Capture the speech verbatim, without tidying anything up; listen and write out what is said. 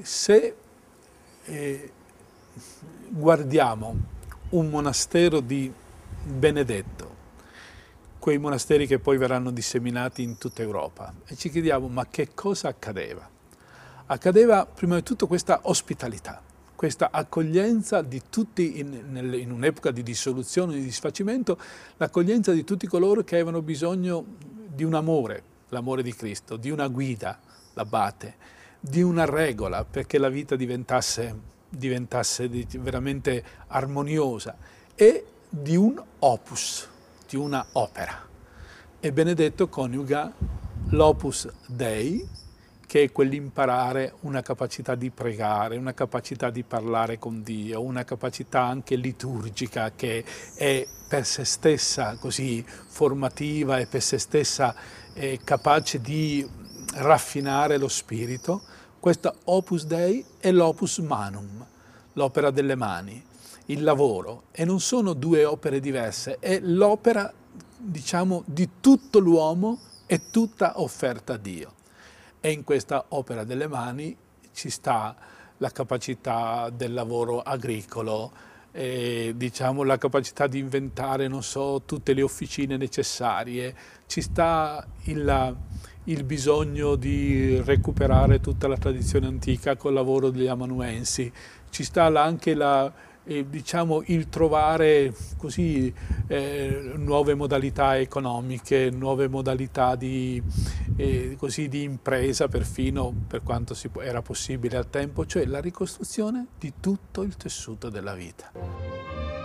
se eh, guardiamo un monastero di Benedetto, quei monasteri che poi verranno disseminati in tutta Europa, e ci chiediamo ma che cosa accadeva? Accadeva prima di tutto questa ospitalità, questa accoglienza di tutti, in, in un'epoca di dissoluzione, di disfacimento, l'accoglienza di tutti coloro che avevano bisogno di un amore, l'amore di Cristo, di una guida, l'abate, di una regola perché la vita diventasse, diventasse veramente armoniosa, e di un opus, di una opera. E Benedetto coniuga l'opus Dei, che è quell'imparare una capacità di pregare, una capacità di parlare con Dio, una capacità anche liturgica che è per se stessa così formativa e per se stessa eh, capace di raffinare lo spirito. Questa opus Dei è l'opus manum, l'opera delle mani, il lavoro, e non sono due opere diverse, è l'opera, diciamo, di tutto l'uomo e tutta offerta a Dio. E in questa opera delle mani ci sta la capacità del lavoro agricolo, eh, diciamo la capacità di inventare, non so, tutte le officine necessarie, ci sta il, il bisogno di recuperare tutta la tradizione antica col lavoro degli amanuensi, ci sta anche la... E, diciamo, il trovare così eh, nuove modalità economiche, nuove modalità di, eh, così, di impresa, perfino per quanto si, era possibile al tempo, cioè la ricostruzione di tutto il tessuto della vita.